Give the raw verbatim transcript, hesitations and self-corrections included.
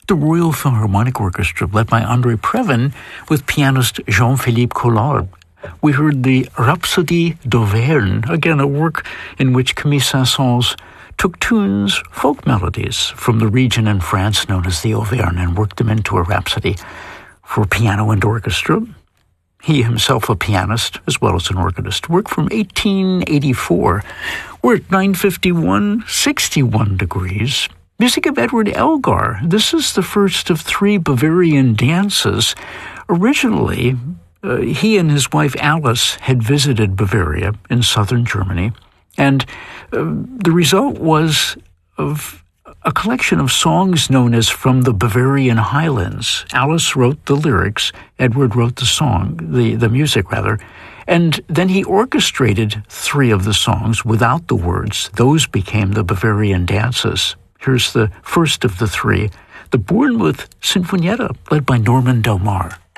the Royal Philharmonic Orchestra, led by André Previn, with pianist Jean-Philippe Collard. We heard the Rhapsodie d'Auvergne, again a work in which Camille Saint-Saëns took tunes, folk melodies, from the region in France known as the Auvergne and worked them into a rhapsody for piano and orchestra. He himself a pianist as well as an organist. Work from eighteen eighty-four. We're at nine fifty-one, sixty-one degrees. Music of Edward Elgar. This is the first of three Bavarian dances. Originally, uh, he and his wife Alice had visited Bavaria in southern Germany, and uh, the result was of a collection of songs known as From the Bavarian Highlands. Alice wrote the lyrics, Edward wrote the song, the, the music rather, and then he orchestrated three of the songs without the words. Those became the Bavarian dances. Here's the first of the three, the Bournemouth Sinfonietta, led by Norman Del Mar.